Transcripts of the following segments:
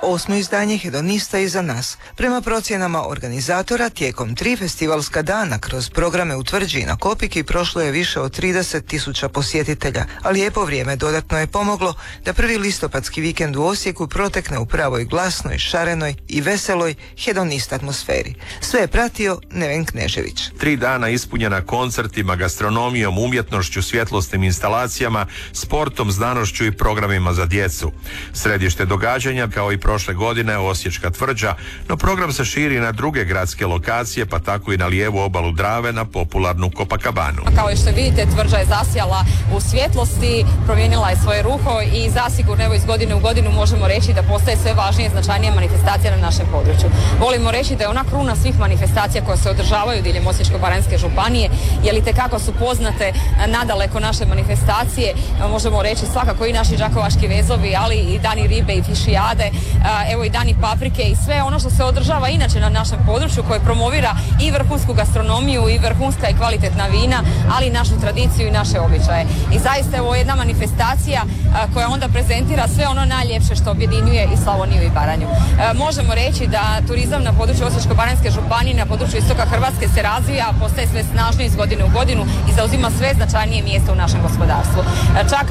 8. izdanje Hedonista iza nas. Prema procjenama organizatora, tijekom 3 festivalska dana kroz programe u Tvrđi i na Kopiki prošlo je više od 30.000 posjetitelja, a lijepo vrijeme dodatno je pomoglo da prvi listopadski vikend u Osijeku protekne u pravoj glasnoj, šarenoj i veseloj hedonist atmosferi. Sve je pratio Neven Knežević. 3 dana ispunjena koncertima, gastronomijom, umjetnošću, svjetlosnim instalacijama, sportom, znanošću i programima za djecu. Središte događanja, kao i prošle godine, Osječka tvrđa, no program se širi na druge gradske lokacije, pa tako i na lijevu obalu Drave na popularnu Copacabanu. Kao što vidite, tvrđa je zasjala u svjetlosti, promijenila je svoje ruho i zasigurno evo iz godine u godinu možemo reći da postaje sve važnije i značajnije manifestacija na našem području. Volimo reći da je ona kruna svih manifestacija koje se održavaju diljem Osječko-baranjske županije, jer itekako su poznate nadaleko naše manifestacije, možemo reći svakako i naši đakovački vezovi, ali i dani ribe i fišijade, evo i dani paprike i sve ono što se održava inače na našem području koje promovira i vrhunsku gastronomiju i vrhunska i kvalitetna vina, ali i našu tradiciju i naše običaje. I zaista ovo je jedna manifestacija koja onda prezentira sve ono najljepše što objedinjuje i Slavoniju i Baranju. Možemo reći da turizam na području Osječko-baranjske županije, na području istoka Hrvatske se razvija, postaje sve snažniji iz godine u godinu i zauzima sve značajnije mjesto u našem gospodarstvu. Čak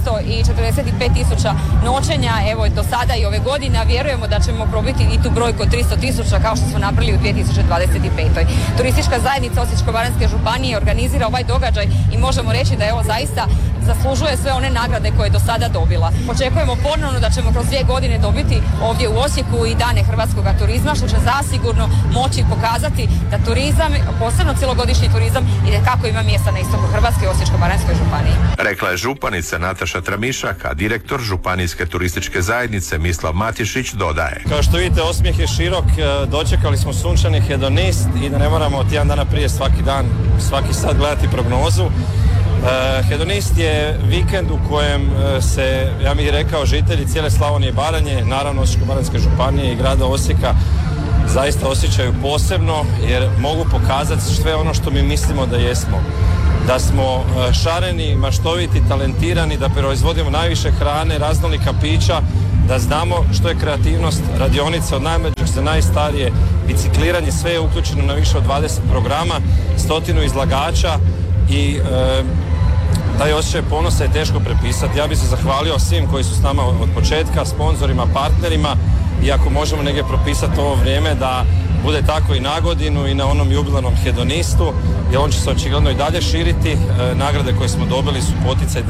245.000 noćenja, evo do sada i ove godine, vjerujemo da ćemo probiti i tu brojku od 300.000 kao što smo napravili u 2025. Turistička zajednica Osječko-baranjske županije organizira ovaj događaj i možemo reći da evo zaista zaslužuje sve one nagrade koje je do sada dobila. Očekujemo ponovno da ćemo kroz 2 godine dobiti ovdje u Osijeku i dane hrvatskog turizma, što će zasigurno moći pokazati da turizam, posebno cjelogodišnji turizam, itekako ima mjesta na istoku Hrvatske i Osječko-baranjskoj županiji. Rekla je županica Nataša Tramišak, a direktor Županijske turističke zajednice Mislav Matišić dodaje. Kao što vidite, osmijeh je širok, dočekali smo sunčani hedonist i da ne moramo tjedan dana prije svaki sat gledati prognozu. Hedonist je vikend u kojem se, ja bih rekao, žitelji cijele Slavonije i Baranje, naravno Osječko-baranjske županije i grada Osijeka zaista osjećaju posebno jer mogu pokazati sve ono što mi mislimo da jesmo. Da smo šareni, maštoviti, talentirani, da proizvodimo najviše hrane, raznolika pića, da znamo što je kreativnost, radionice od najmlađih za najstarije, bicikliranje, sve je uključeno na više od 20 programa, 100 izlagača i taj osjećaj ponosa je teško prepisati. Ja bih se zahvalio svim koji su s nama od početka, sponzorima, partnerima i ako možemo negdje propisati ovo vrijeme da bude tako i na godinu i na onom jubilarnom hedonistu, jer on će se očigledno i dalje širiti. Nagrade koje smo dobili su poticaj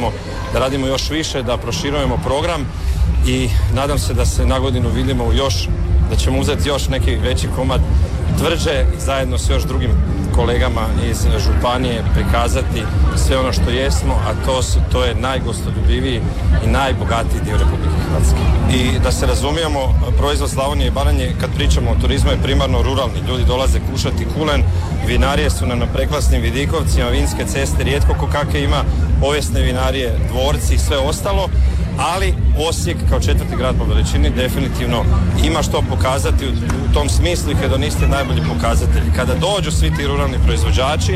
da radimo još više, da proširujemo program i nadam se da se na godinu vidimo da ćemo uzeti još neki veći komad tvrđe i zajedno s još drugim kolegama iz županije prikazati sve ono što jesmo, a to je najgostoljubiviji i najbogatiji dio Republike Hrvatske. I da se razumijemo, proizvod Slavonije i Baranje, kad pričamo o turizmu, je primarno ruralni. Ljudi dolaze kušati kulen, vinarije su na preklasnim vidikovcima, vinske ceste rijetko ko kakve ima, povijesne vinarije, dvorci i sve ostalo, ali Osijek kao 4. grad po veličini definitivno ima što pokazati u tom smislu i hedonisti najbolji pokazatelji. Kada dođu svi ti ruralni proizvođači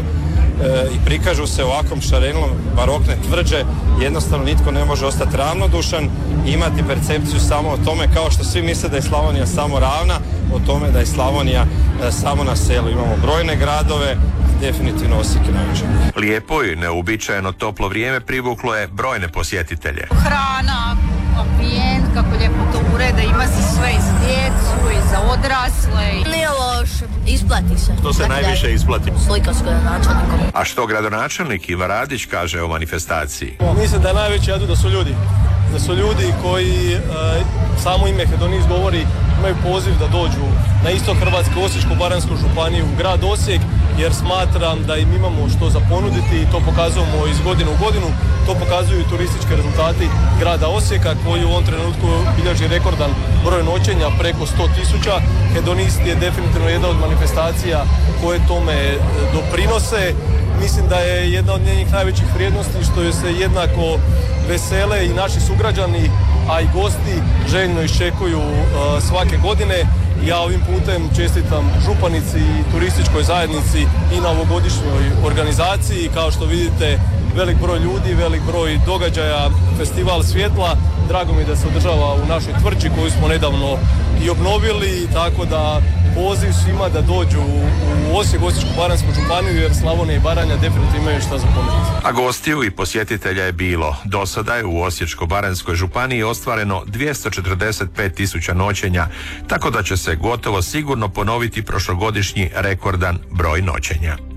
i prikažu se ovakvom šarenom barokne tvrđe, jednostavno nitko ne može ostati ravnodušan i imati percepciju samo o tome, kao što svi misle da je Slavonija samo ravna, o tome da je Slavonija samo na selu. Imamo brojne gradove, definitivno Osijek je najveći. Lijepo i neuobičajeno toplo vrijeme privuklo je brojne posjetitelje. Hrana, ambijent, kako lijepo to urede, ima se sve i za djecu i za odrasle. Nije loše, isplati se. To se najviše isplati. Slika s gradonačelnikom. A što gradonačelnik Ivan Radić kaže o manifestaciji? Mislim da je najveći adu da su ljudi. Da su ljudi koji, samo ime hedonist govori, imaju poziv da dođu na istok Hrvatske, Osječko-baranjsku županiju, grad Osijek, jer smatram da im imamo što za ponuditi i to pokazujemo iz godine u godinu. To pokazuju i turistički rezultati grada Osijeka koji u ovom trenutku bilježi rekordan broj noćenja, preko 100.000. Hedonist je definitivno jedna od manifestacija koje tome doprinose. Mislim da je jedna od njenih najvećih vrijednosti što je se jednako vesele i naši sugrađani, a i gosti željno iščekuju svake godine. Ja ovim putem čestitam županici i turističkoj zajednici i na ovogodišnjoj organizaciji. Kao što vidite, velik broj ljudi, velik broj događaja, festival svjetla. Drago mi je da se održava u našoj tvrđi koju smo nedavno i obnovili, tako da poziv svima da dođu u Osijek, Osječko-baranjsku županiju, jer Slavonija i Baranja definitivno imaju šta za ponuditi. A gostiju i posjetitelja je bilo. Do sada je u Osječko-baranjskoj županiji ostvareno 245.000 noćenja, tako da će se gotovo sigurno ponoviti prošlogodišnji rekordan broj noćenja.